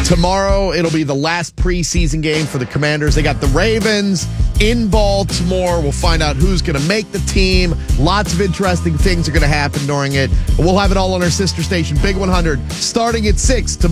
Tomorrow, it'll be the last preseason game for the Commanders. They got the Ravens in Baltimore. We'll find out who's going to make the team. Lots of interesting things are going to happen during it. We'll have it all on our sister station, Big 100, starting at 6 tomorrow.